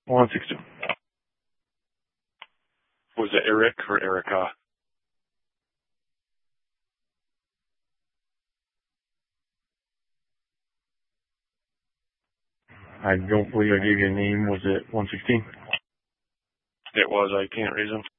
162. Was it Eric or Erica? I don't believe I gave you a name. Was it 116? It was. I can't reason.